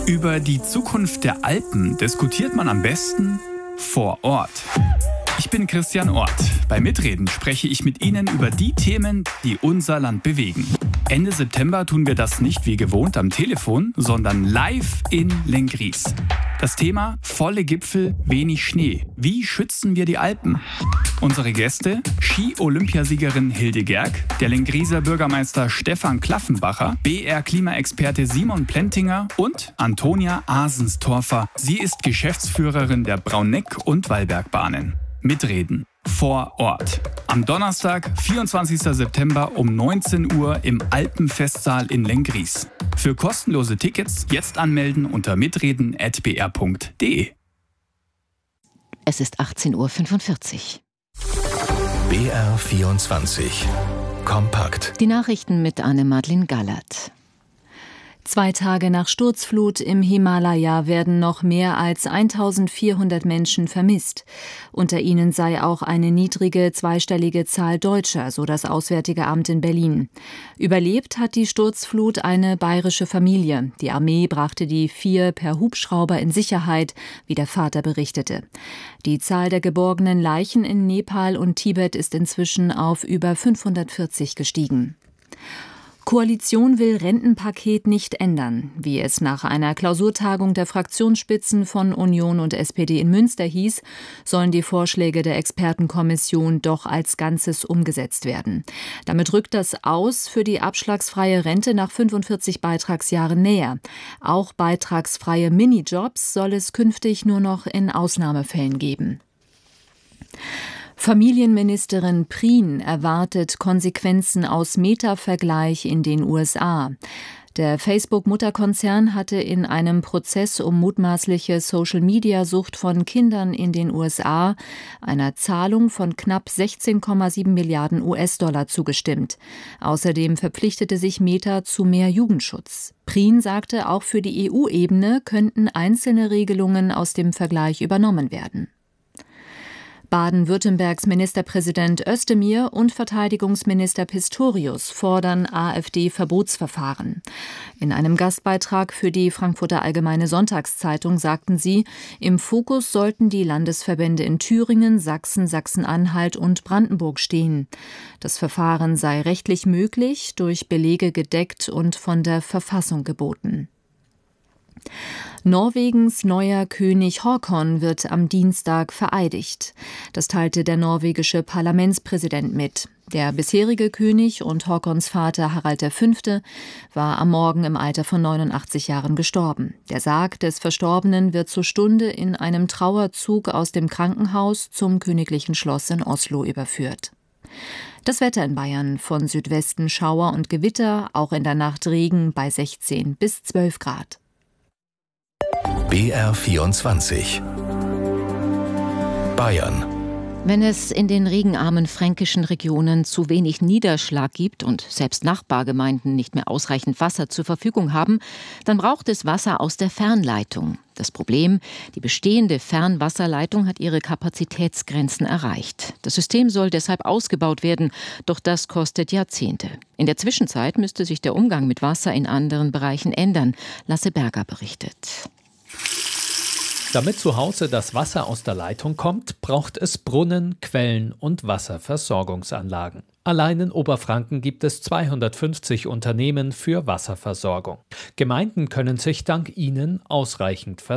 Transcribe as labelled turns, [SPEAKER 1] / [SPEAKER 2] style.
[SPEAKER 1] Über die Zukunft der Alpen diskutiert man am besten vor Ort. Ich bin Christian Ort. Bei Mitreden spreche ich mit Ihnen über die Themen, die unser Land bewegen. Ende September tun wir das nicht wie gewohnt am Telefon, sondern live in Lenggries. Das Thema: volle Gipfel, wenig Schnee. Wie schützen wir die Alpen? Unsere Gäste: Ski-Olympiasiegerin Hilde Gerg, der Lengrieser Bürgermeister Stefan Klaffenbacher, BR-Klimaexperte Simon Plentinger und Antonia Asenstorfer. Sie ist Geschäftsführerin der Brauneck- und Wallbergbahnen. Mitreden vor Ort. Am Donnerstag, 24. September um 19 Uhr im Alpenfestsaal in Lenggries. Für kostenlose Tickets jetzt anmelden unter mitreden@br.de.
[SPEAKER 2] Es ist 18:45 Uhr.
[SPEAKER 3] BR24 Kompakt.
[SPEAKER 2] Die Nachrichten mit Anne-Madeleine Gallert. 2 Tage nach Sturzflut im Himalaya werden noch mehr als 1400 Menschen vermisst. Unter ihnen sei auch eine niedrige zweistellige Zahl Deutscher, so das Auswärtige Amt in Berlin. Überlebt hat die Sturzflut eine bayerische Familie. Die Armee brachte die 4 per Hubschrauber in Sicherheit, wie der Vater berichtete. Die Zahl der geborgenen Leichen in Nepal und Tibet ist inzwischen auf über 540 gestiegen. Koalition will Rentenpaket nicht ändern. Wie es nach einer Klausurtagung der Fraktionsspitzen von Union und SPD in Münster hieß, sollen die Vorschläge der Expertenkommission doch als Ganzes umgesetzt werden. Damit rückt das Aus für die abschlagsfreie Rente nach 45 Beitragsjahren näher. Auch beitragsfreie Minijobs soll es künftig nur noch in Ausnahmefällen geben. Familienministerin Prien erwartet Konsequenzen aus Meta-Vergleich in den USA. Der Facebook-Mutterkonzern hatte in einem Prozess um mutmaßliche Social-Media-Sucht von Kindern in den USA einer Zahlung von knapp 16,7 Milliarden US-Dollar zugestimmt. Außerdem verpflichtete sich Meta zu mehr Jugendschutz. Prien sagte, auch für die EU-Ebene könnten einzelne Regelungen aus dem Vergleich übernommen werden. Baden-Württembergs Ministerpräsident Özdemir und Verteidigungsminister Pistorius fordern AfD-Verbotsverfahren. In einem Gastbeitrag für die Frankfurter Allgemeine Sonntagszeitung sagten sie, im Fokus sollten die Landesverbände in Thüringen, Sachsen, Sachsen-Anhalt und Brandenburg stehen. Das Verfahren sei rechtlich möglich, durch Belege gedeckt und von der Verfassung geboten. Norwegens neuer König Håkon wird am Dienstag vereidigt. Das teilte der norwegische Parlamentspräsident mit. Der bisherige König und Håkons Vater Harald V. war am Morgen im Alter von 89 Jahren gestorben. Der Sarg des Verstorbenen wird zur Stunde in einem Trauerzug aus dem Krankenhaus zum königlichen Schloss in Oslo überführt. Das Wetter in Bayern: von Südwesten Schauer und Gewitter, auch in der Nacht Regen bei 16 bis 12 Grad.
[SPEAKER 3] BR24 Bayern.
[SPEAKER 2] Wenn es in den regenarmen fränkischen Regionen zu wenig Niederschlag gibt und selbst Nachbargemeinden nicht mehr ausreichend Wasser zur Verfügung haben, dann braucht es Wasser aus der Fernleitung. Das Problem: die bestehende Fernwasserleitung hat ihre Kapazitätsgrenzen erreicht. Das System soll deshalb ausgebaut werden, doch das kostet Jahrzehnte. In der Zwischenzeit müsste sich der Umgang mit Wasser in anderen Bereichen ändern. Lasse Berger berichtet.
[SPEAKER 4] Damit zu Hause das Wasser aus der Leitung kommt, braucht es Brunnen, Quellen und Wasserversorgungsanlagen. Allein in Oberfranken gibt es 250 Unternehmen für Wasserversorgung. Gemeinden können sich dank ihnen ausreichend versorgen.